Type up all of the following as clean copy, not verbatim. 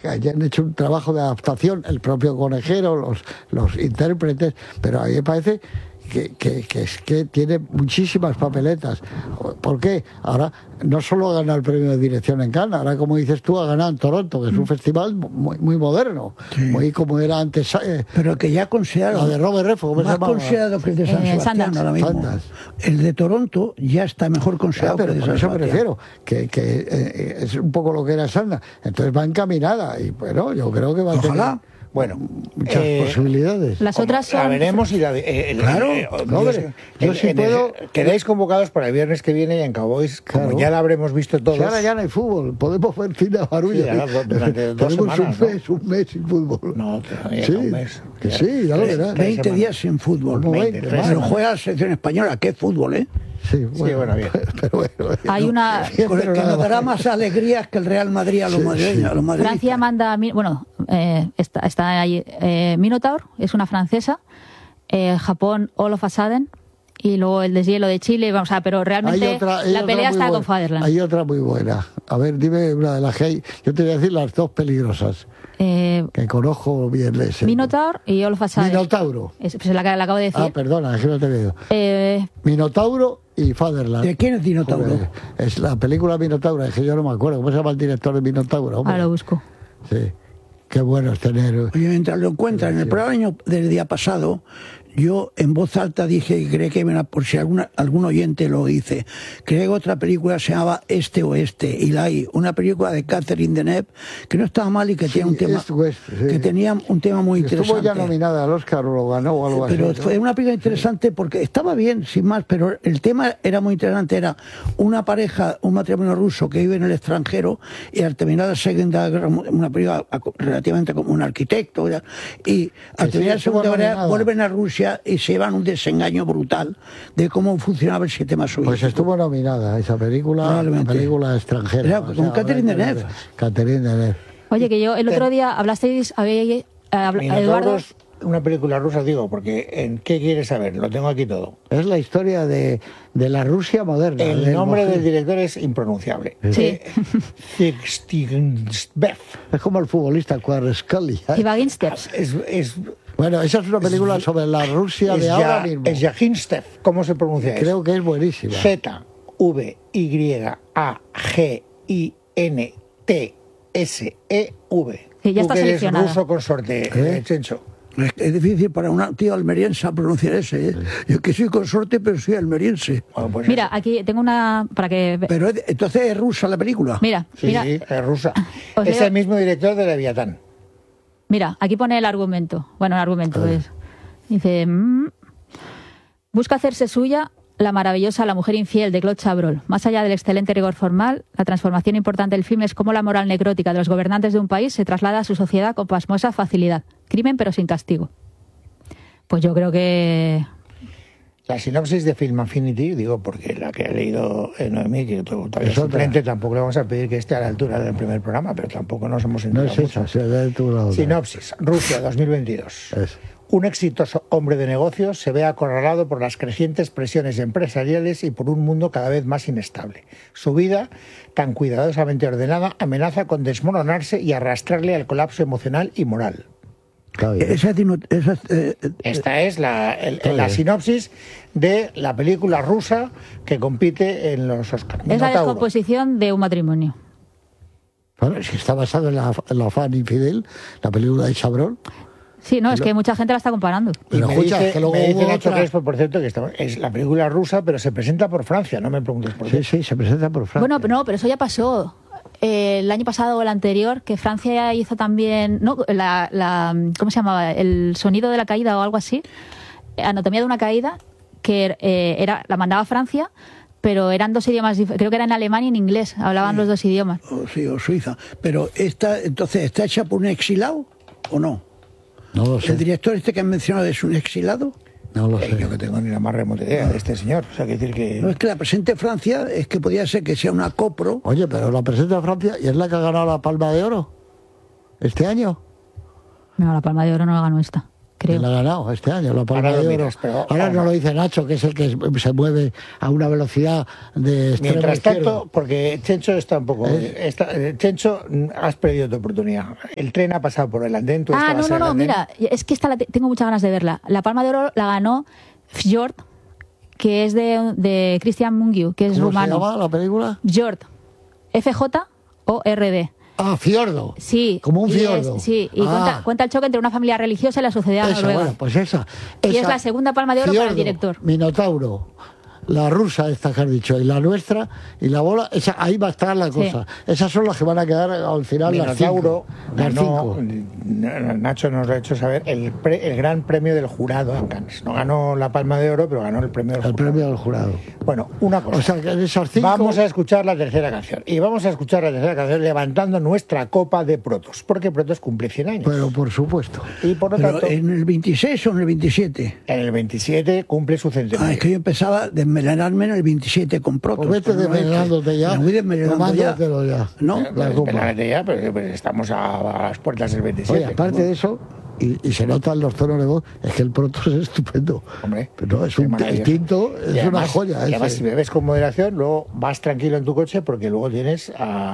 que hayan hecho un trabajo de adaptación, el propio Conejero, los intérpretes, pero a mí me parece que tiene muchísimas papeletas. ¿Por qué? Ahora no solo ha ganado el premio de dirección en Cannes, ahora, como dices tú, ha ganado en Toronto, que es un festival muy, muy moderno, muy como era antes. Pero que ya considerado, la de Robert Redford, ¿cómo se más llamaba? considerado que el de San Sebastián ahora mismo. Sundance. El de Toronto ya está mejor considerado Pero que el de por San eso me Sebastián. refiero, que es un poco lo que era Sundance. Entonces va encaminada y bueno, yo creo que va a Ojalá. tener Bueno, muchas posibilidades. Las otras son... la veremos y Claro, yo sí puedo. Quedáis convocados para el viernes que viene en Cowboys, como Claro. ya la habremos visto todos. Si ahora ya no hay fútbol, podemos ver cine a Barulla. Sí, ahora durante 2 Tenemos semanas, un mes sin fútbol. No, todavía Sí, un mes. que sí, ya lo verás. 20 días sin fútbol. Como 20, más. Pero juega la selección española, qué fútbol, ¿eh? Sí, bueno, bien. Pero bueno, Hay una... bien, Con el pero que nada nos más. dará más alegrías que el Real Madrid a los madrileños. A los madridistas. Francia manda... Bueno, está ahí Minotaur, es una francesa. Japón, All of a Sudden. Y luego el deshielo de Chile. Vamos a... Pero realmente hay la otra pelea muy está buena. con Fatherland. Hay otra muy buena. A ver, dime una de las que hay. Yo te voy a decir las dos peligrosas, que conozco bien ese. Minotaur y All of a Sudden. Minotauro. Pues la acabo de decir. Ah, perdona, es que no te veo. Minotauro y Fatherland. ¿De quién es Minotauro? Joder, es la película Minotauro, es que yo no me acuerdo. ¿Cómo se llama el director de Minotauro? Hombre? Ahora lo busco. Sí. Qué bueno es tener... Oye, mientras lo encuentran, en el programa del día pasado, yo en voz alta dije, y creo que por si algún oyente lo dice, creo que otra película se llamaba Este Oeste, y la hay, una película de Catherine Deneuve, que no estaba mal y que tenía un tema, East West, sí. que tenía un tema muy Estuvo interesante. ya nominada al Oscar o lo ganó o algo así. Pero ¿no? fue una película interesante porque estaba bien, sin más, pero el tema era muy interesante. Era una pareja, un matrimonio ruso que vive en el extranjero y al terminar la Segunda Guerra, una película relativamente como un arquitecto, ¿ya? Y al terminar la estuvo Segunda Guerra nominada. vuelven a Rusia y se llevan un desengaño brutal de cómo funcionaba el sistema soviético. Pues estuvo nominada esa película, una Probablemente. película extranjera. Era con Catherine Deneuve. Catherine Deneuve. Oye, que yo el otro día hablasteis... Minotauro Eduardo... es una película rusa, digo, porque ¿en qué quieres saber? Lo tengo aquí todo. Es la historia de la Rusia moderna. El del nombre Moscú. del director es impronunciable. Sí. Zixtinsbev. Es como el futbolista Kvaratskhelia. Y Baginsteps. Es Bueno, esa es una película sobre la Rusia de ahora mismo. Es Yaginstev. ¿Cómo se pronuncia eso? Creo que es buenísima. Z-V-Y-A-G-I-N-T-S-E-V. Sí, ya Tú está que eres seleccionada. ruso consorte, Chencho. Es difícil para un tío almeriense pronunciar ese. ¿eh? Yo que soy consorte, pero soy almeriense. Bueno, pues Mira, aquí tengo una... para que... Pero entonces es rusa la película. Mira, sí, mira, sí, es rusa. Os Es leo- el mismo director de Leviatán. mira, aquí pone el argumento. Bueno, el argumento es... Dice... busca hacerse suya la maravillosa La mujer infiel de Claude Chabrol. Más allá del excelente rigor formal, la transformación importante del film es cómo la moral necrótica de los gobernantes de un país se traslada a su sociedad con pasmosa facilidad. Crimen pero sin castigo. Pues yo creo que... La sinopsis de Film Affinity, digo, porque la que ha leído Noemí, que todavía es Es otra. suplente, tampoco le vamos a pedir que esté a la altura del primer programa, pero tampoco nos hemos No enterado es esa, mucho. se da de tu lado. Sinopsis, Rusia 2022. Es. Un exitoso hombre de negocios se ve acorralado por las crecientes presiones empresariales y por un mundo cada vez más inestable. Su vida, tan cuidadosamente ordenada, amenaza con desmoronarse y arrastrarle al colapso emocional y moral. Está bien. Esta es la bien. sinopsis de la película rusa que compite en los Oscars. es la Minotauro. descomposición de un matrimonio. Bueno, si está basado en la fan infidel, la película de Chabrol. Sí, no, es que mucha gente la está comparando. Y Pero me escucha, dice, que luego me dice hubo Nacho otra. Crespo, por cierto, que es la película rusa, pero se presenta por Francia, no me preguntes por qué. Sí, se presenta por Francia. Bueno, no, pero eso ya pasó. El año pasado o el anterior, que Francia hizo también, ¿no? ¿Cómo se llamaba? El sonido de la caída o algo así. Anatomía de una caída, que la mandaba a Francia, pero eran dos idiomas, creo que era en alemán y en inglés, hablaban los dos idiomas. Sí, o Suiza. Pero entonces, ¿está hecha por un exilado o no? No lo sé. ¿El director este que han mencionado es un exilado? No lo sé. Yo que tengo ni la más remota idea de este señor. O sea, que decir que... No es que la presente Francia, es que podría ser que sea una copro. Oye, pero la presenta Francia y es la que ha ganado la Palma de Oro este año. No, la Palma de Oro no la ganó esta. creo. ¿Quién la ha ganado este año? La Palma Ahora lo de Oro. miras, pero- Ahora no lo dice Nacho, que es el que se mueve a una velocidad de extremo Mientras izquierdo. tanto, porque Chencho está un poco... Chencho, has perdido tu oportunidad. El tren ha pasado por el andén. Tú estabas en el andén. mira, es que esta tengo muchas ganas de verla. La Palma de Oro la ganó Fjord, que es de Christian Mungiu, que es ¿Cómo rumano. se llama la película? Fjord. F-J-O-R-D. Ah, fiordo. Sí. Como un y fiordo. sí, y cuenta el choque entre una familia religiosa y la sociedad Esa, noruega. bueno, pues esa. Y es la segunda Palma de Oro para el Fiordo, director. Minotauro, la rusa esta que has dicho, y la nuestra, y la bola, esa, ahí va a estar la cosa. Esas son las que van a quedar al final Minotauro las ganó, cinco. Nacho nos lo ha hecho saber, el gran premio del jurado en Cannes. No ganó la Palma de Oro, pero ganó el premio del El jurado. premio del jurado. Bueno, una cosa. O sea, que de esas cinco... Vamos a escuchar la tercera canción. Y vamos a escuchar la tercera canción levantando nuestra copa de Protos. Porque Protos cumple 100 años. Pero por supuesto. Y por lo Pero tanto, ¿en el 26 o en el 27? en el 27 cumple su centenario. Es que yo empezaba a desmelenarme en el 27 con Protos. Pues vete pero no es que- desmelenándote ya. Me voy desmelenando ya. Tomándotelo ya. ¿No? La copa. Espérate ya, pero estamos a las puertas del 27. Oye, aparte de eso, y se notan los tonos de voz, es que el Protos es estupendo. Hombre, Pero es es el maravilloso. tinto, Y es además- una joya. Y además, ese. si bebes con moderación, luego vas tranquilo en tu coche porque luego tienes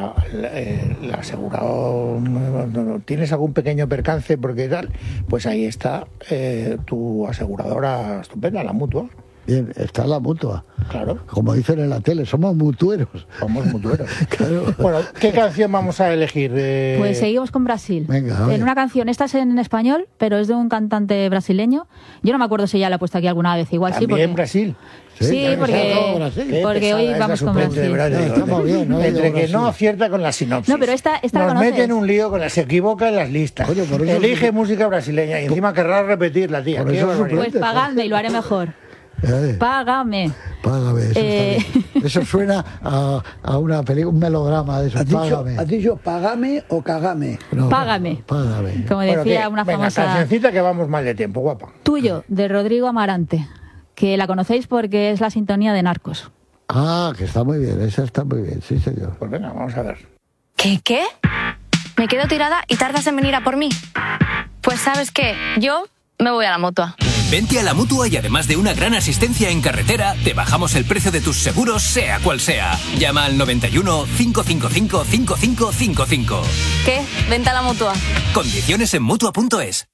el asegurado. Tienes algún pequeño percance porque tal, pues ahí está tu aseguradora estupenda, la Mutua. Bien, está la mutua. Claro, Como dicen en la tele, somos mutueros. somos mutueros. Claro. Bueno, ¿qué canción vamos a elegir? Pues seguimos con Brasil. Venga, a ver. En una canción, esta es en español, pero es de un cantante brasileño. Yo no me acuerdo si ya la he puesto aquí alguna vez, igual sí, También porque... Brasil. Sí, ya porque- que sea todo Brasil. Qué Porque hoy pesada es la vamos con suplente de Brasil. Brasil. No, estamos bien, ¿no? Entre que Brasil. no acierta con la sinopsis. No, pero esta la nos conoces. mete en un lío, se equivoca en las listas. Coño, por eso Elige es- música brasileña y encima querrá repetirla, tía. Por Qué eso es barbaridad. Pues pagadme y lo haré mejor. Págame. Págame, eso, Eh. está bien. Eso suena a una película, un melodrama de eso. ¿Has dicho, Págame. has dicho págame o cagame? No, Págame. Págame. Como Bueno, decía ¿qué? una Venga, famosa... cancioncita que vamos mal de tiempo, guapa. Tuyo, de Rodrigo Amarante, que la conocéis porque es la sintonía de Narcos. Ah, que está muy bien, esa está muy bien, sí, señor. Pues venga, vamos a ver. ¿Qué? ¿Me quedo tirada y tardas en venir a por mí? Pues ¿sabes qué? Yo me voy a la Mutua. Vente a la Mutua y además de una gran asistencia en carretera, te bajamos el precio de tus seguros, sea cual sea. Llama al 91 555 5555. ¿Qué? Vente a la Mutua. Condiciones en Mutua.es.